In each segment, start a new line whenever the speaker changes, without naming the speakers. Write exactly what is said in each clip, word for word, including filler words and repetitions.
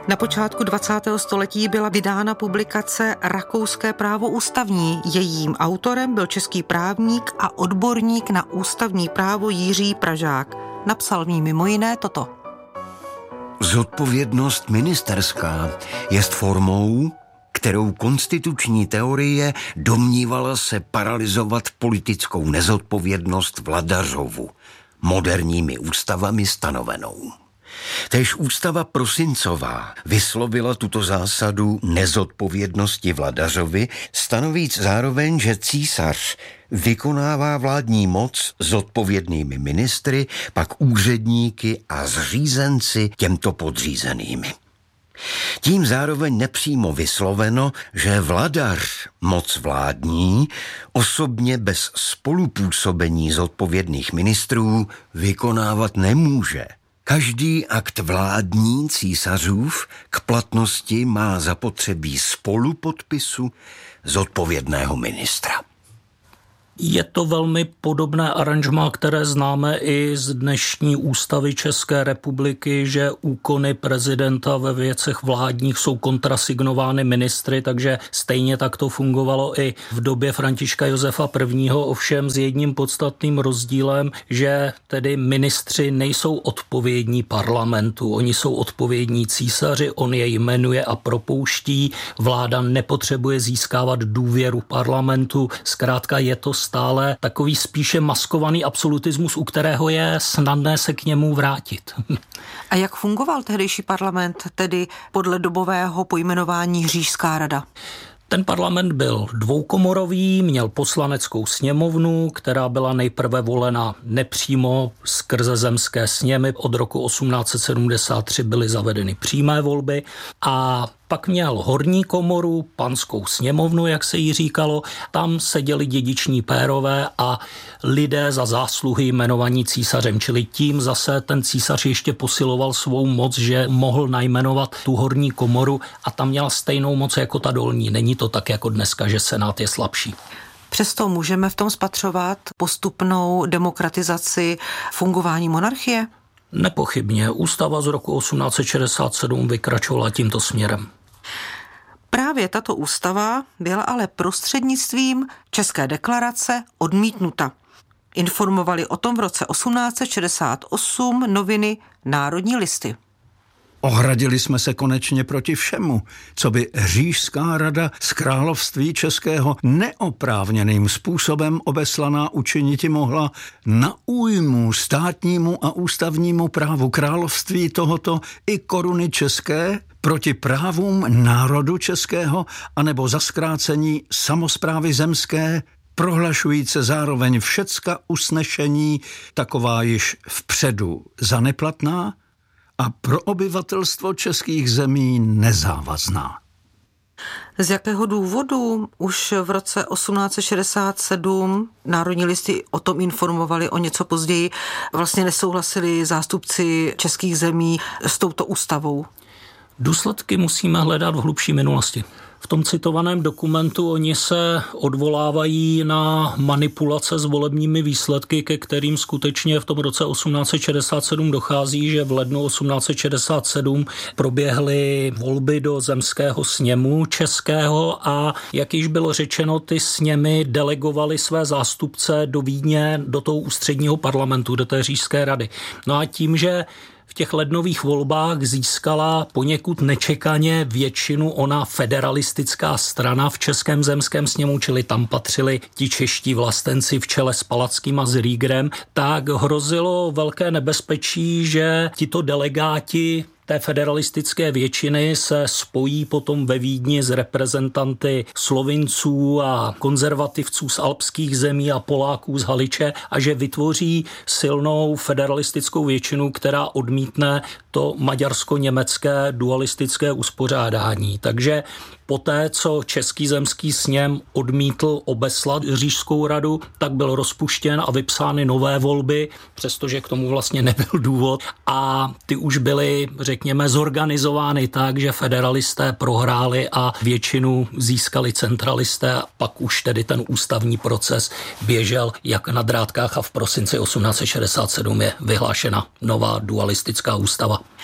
Na počátku dvacátého století byla vydána publikace Rakouské právo ústavní. Jejím autorem byl český právník a odborník na ústavní právo Jiří Pražák. Napsal v ní mimo jiné toto.
Zodpovědnost ministerská jest formou, kterou konstituční teorie domnívala se paralyzovat politickou nezodpovědnost vladařovu, moderními ústavami stanovenou. Též ústava prosincová vyslovila tuto zásadu nezodpovědnosti vladařovi, stanovíc zároveň, že císař vykonává vládní moc zodpovědnými ministry, pak úředníky a zřízenci těmto podřízenými. Tím zároveň nepřímo vysloveno, že vladař moc vládní osobně bez spolupůsobení zodpovědných ministrů vykonávat nemůže. Každý akt vládní císařův k platnosti má zapotřebí spolupodpisu zodpovědného ministra.
Je to velmi podobné aranžmá, které známe i z dnešní ústavy České republiky, že úkony prezidenta ve věcech vládních jsou kontrasignovány ministry, takže stejně tak to fungovalo i v době Františka Josefa I. Ovšem s jedním podstatným rozdílem, že tedy ministři nejsou odpovědní parlamentu, oni jsou odpovědní císaři, on je jmenuje a propouští, vláda nepotřebuje získávat důvěru parlamentu, zkrátka je to stále takový spíše maskovaný absolutismus, u kterého je snadné se k němu vrátit.
A jak fungoval tehdejší parlament, tedy podle dobového pojmenování Říšská rada?
Ten parlament byl dvoukomorový, měl poslaneckou sněmovnu, která byla nejprve volena nepřímo skrze zemské sněmy. Od roku osmnáct set sedmdesát tři byly zavedeny přímé volby a pak měl horní komoru, panskou sněmovnu, jak se jí říkalo. Tam seděli dědiční pérové a lidé za zásluhy jmenovaní císařem, čili tím zase ten císař ještě posiloval svou moc, že mohl najmenovat tu horní komoru a tam měla stejnou moc jako ta dolní. Není to tak jako dneska, že senát je slabší.
Přesto můžeme v tom spatřovat postupnou demokratizaci fungování monarchie?
Nepochybně. Ústava z roku osmnáct set šedesát sedm vykračovala tímto směrem.
Právě tato ústava byla ale prostřednictvím České deklarace odmítnuta. Informovali o tom v roce osmnáct set šedesát osm noviny Národní listy.
Ohradili jsme se konečně proti všemu, co by Říšská rada z království českého neoprávněným způsobem obeslaná učiniti mohla na újmu státnímu a ústavnímu právu království tohoto i koruny české proti právům národu českého anebo za zkrácení samosprávy zemské, prohlašujíce zároveň všecka usnešení taková již vpředu zaneplatná a pro obyvatelstvo českých zemí nezávazná.
Z jakého důvodu už v roce osmnáct set šedesát sedm Národní listy o tom informovali, o něco později vlastně nesouhlasili zástupci českých zemí s touto ústavou?
Důsledky musíme hledat v hlubší minulosti. V tom citovaném dokumentu oni se odvolávají na manipulace s volebními výsledky, ke kterým skutečně v tom roce osmnáct set šedesát sedm dochází, že v lednu osmnáct set šedesát sedm proběhly volby do zemského sněmu českého a jak již bylo řečeno, ty sněmy delegovali své zástupce do Vídně, do toho ústředního parlamentu, do té Říšské rady. No a tím, že v těch lednových volbách získala poněkud nečekaně většinu ona federalistická strana v Českém zemském sněmu, čili tam patřili ti čeští vlastenci v čele s Palackým a s Riegerem, tak hrozilo velké nebezpečí, že tito delegáti té federalistické většiny se spojí potom ve Vídni s reprezentanty Slovinců a konzervativců z alpských zemí a Poláků z Haliče a že vytvoří silnou federalistickou většinu, která odmítne to maďarsko-německé dualistické uspořádání. Takže poté, co Český zemský sněm odmítl obeslat Říšskou radu, tak byl rozpuštěn a vypsány nové volby, přestože k tomu vlastně nebyl důvod a ty už byly, řekněme, zorganizovány tak, že federalisté prohráli a většinu získali centralisté a pak už tedy ten ústavní proces běžel jak na drátkách a v prosinci osmnáct set šedesát sedm je vyhlášena nová dualistická ústava.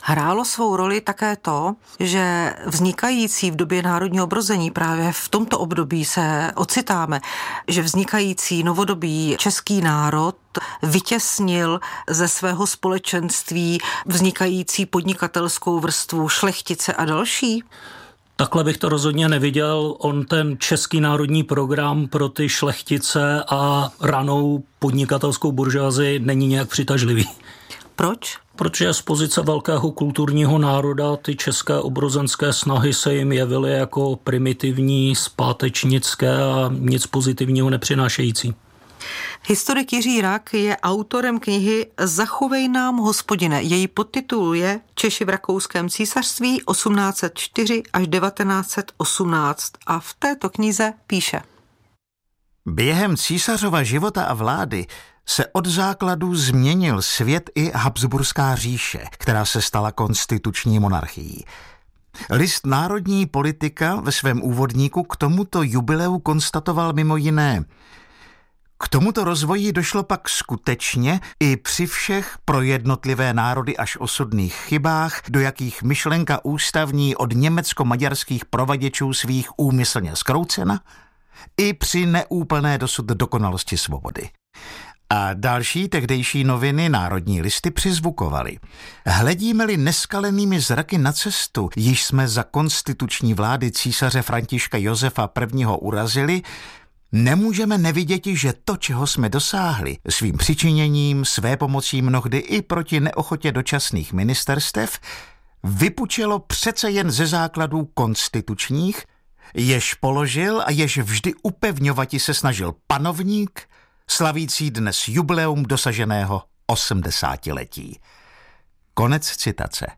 Hrálo svou roli také to, že vznikající v době národního obrození, právě v tomto období se ocitáme, že vznikající novodobý český národ vytěsnil ze svého společenství vznikající podnikatelskou vrstvu, šlechtice a další?
Takhle bych to rozhodně neviděl. On ten český národní program pro ty šlechtice a ranou podnikatelskou buržoazii není nějak přitažlivý.
Proč?
Protože z pozice velkého kulturního národa ty české obrozenské snahy se jim jevily jako primitivní, zpátečnické a nic pozitivního nepřinášející.
Historik Jiří Rak je autorem knihy Zachovej nám, Hospodine. Její podtitul je Češi v Rakouském císařství osmnáct set čtyři až devatenáct set osmnáct a v této knize píše.
Během císařova života a vlády se od základů změnil svět i Habsburská říše, která se stala konstituční monarchií. List Národní politika ve svém úvodníku k tomuto jubileu konstatoval mimo jiné: K tomuto rozvoji došlo pak skutečně i při všech pro jednotlivé národy až osudných chybách, do jakých myšlenka ústavní od německo-maďarských provaděčů svých úmyslně zkroucena, i při neúplné dosud dokonalosti svobody. A další tehdejší noviny Národní listy přizvukovaly. Hledíme-li neskalenými zraky na cestu, již jsme za konstituční vlády císaře Františka Josefa prvního urazili, nemůžeme neviděti, že to, čeho jsme dosáhli, svým přičiněním, své pomocí mnohdy i proti neochotě dočasných ministerstev, vypučilo přece jen ze základů konstitučních, jež položil a jež vždy upevňovati se snažil panovník, slavící dnes jubileum dosaženého osmdesátiletí. Konec citace.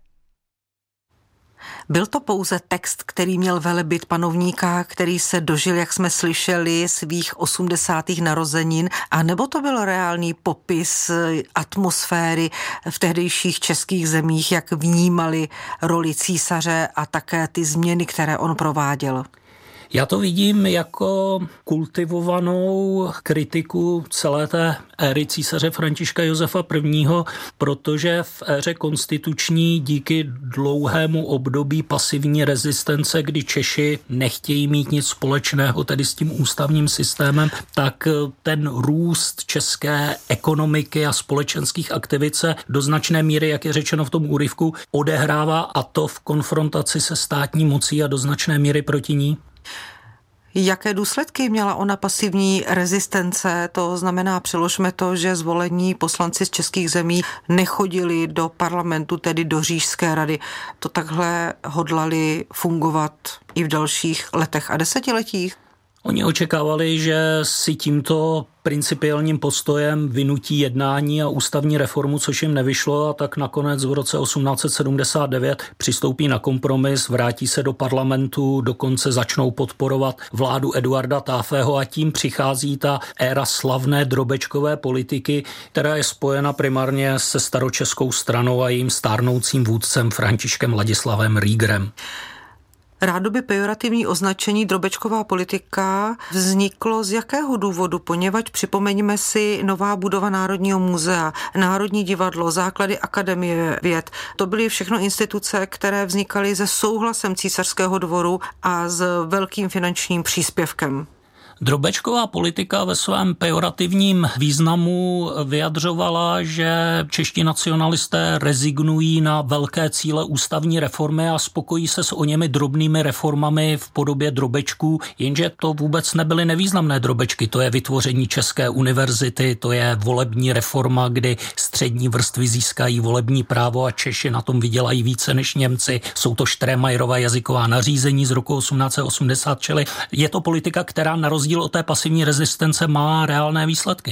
Byl to pouze text, který měl velebit panovníka, který se dožil, jak jsme slyšeli, svých osmdesátých narozenin, a nebo to byl reálný popis atmosféry v tehdejších českých zemích, jak vnímali roli císaře a také ty změny, které on prováděl?
Já to vidím jako kultivovanou kritiku celé té éry císaře Františka Josefa prvního., protože v éře konstituční díky dlouhému období pasivní rezistence, kdy Češi nechtějí mít nic společného tedy s tím ústavním systémem, tak ten růst české ekonomiky a společenských aktivit se do značné míry, jak je řečeno v tom úryvku, odehrává, a to v konfrontaci se státní mocí a do značné míry proti ní.
Jaké důsledky měla ona pasivní rezistence? To znamená, přeložme to, že zvolení poslanci z českých zemí nechodili do parlamentu, tedy do Říšské rady. To takhle hodlali fungovat i v dalších letech a desetiletích?
Oni očekávali, že si tímto principiálním postojem vynutí jednání a ústavní reformu, což jim nevyšlo, a tak nakonec v roce osmnáct set sedmdesát devět přistoupí na kompromis, vrátí se do parlamentu, dokonce začnou podporovat vládu Eduarda Taafého a tím přichází ta éra slavné drobečkové politiky, která je spojena primárně se staročeskou stranou a jejím stárnoucím vůdcem Františkem Ladislavem Rýgrem.
Rádoby pejorativní označení drobečková politika vzniklo z jakého důvodu? Poněvadž připomeňme si nová budova Národního muzea, Národní divadlo, základy Akademie věd. To byly všechno instituce, které vznikaly se souhlasem císařského dvoru a s velkým finančním příspěvkem.
Drobečková politika ve svém pejorativním významu vyjadřovala, že čeští nacionalisté rezignují na velké cíle ústavní reformy a spokojí se s o němi drobnými reformami v podobě drobečků, jenže to vůbec nebyly nevýznamné drobečky. To je vytvoření České univerzity, to je volební reforma, kdy střední vrstvy získají volební právo a Češi na tom vydělají více než Němci. Jsou to Štremajerova jazyková nařízení z roku osmnáct set osmdesát, čili je to politika, která na rozdíl od té pasivní rezistence má reálné výsledky.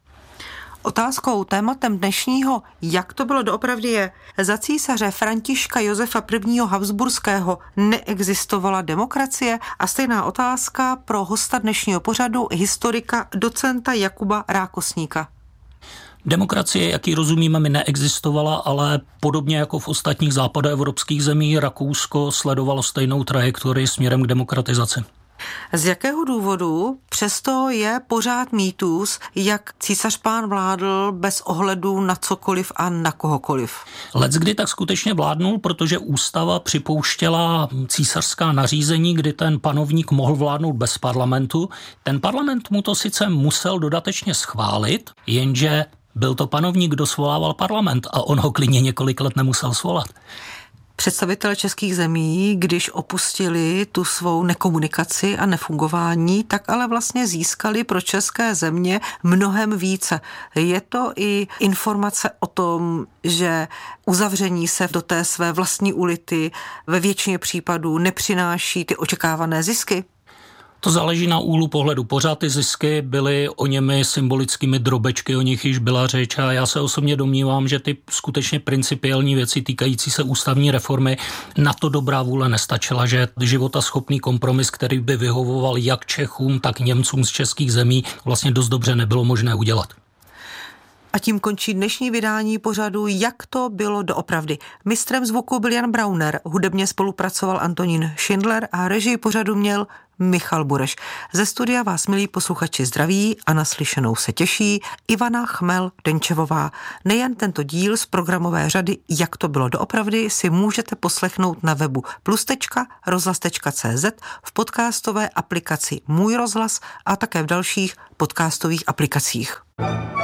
Otázkou, tématem dnešního, jak to bylo doopravdy je, za císaře Františka Josefa prvního. Habsburského neexistovala demokracie? A stejná otázka pro hosta dnešního pořadu, historika docenta Jakuba Rákosníka.
Demokracie, jak ji rozumíme, mi neexistovala, ale podobně jako v ostatních západoevropských zemích Rakousko sledovalo stejnou trajektorii směrem k demokratizaci.
Z jakého důvodu přesto je pořád mýtus, jak císař pán vládl bez ohledu na cokoliv a na kohokoliv?
Leckdy tak skutečně vládnul, protože ústava připouštěla císařská nařízení, kdy ten panovník mohl vládnout bez parlamentu. Ten parlament mu to sice musel dodatečně schválit, jenže byl to panovník, kdo svolával parlament a on ho klidně několik let nemusel svolat.
Představitelé českých zemí, když opustili tu svou nekomunikaci a nefungování, tak ale vlastně získali pro české země mnohem více. Je to i informace o tom, že uzavření se do té své vlastní ulity ve většině případů nepřináší ty očekávané zisky?
To záleží na úhlu pohledu. Pořád ty zisky byly o němi symbolickými drobečky, o nich již byla řeč a já se osobně domnívám, že ty skutečně principiální věci týkající se ústavní reformy na to dobrá vůle nestačila, že životaschopný kompromis, který by vyhovoval jak Čechům, tak Němcům z českých zemí, vlastně dost dobře nebylo možné udělat.
A tím končí dnešní vydání pořadu Jak to bylo doopravdy. Mistrem zvuku byl Jan Brauner, hudebně spolupracoval Antonín Schindler a režii pořadu měl Michal Bureš. Ze studia vás, milí posluchači, zdraví a naslyšenou se těší Ivana Chmel-Denčevová. Nejen tento díl z programové řady Jak to bylo doopravdy si můžete poslechnout na webu plus tečka rozhlas tečka cé zet, v podcastové aplikaci Můj rozhlas a také v dalších podcastových aplikacích.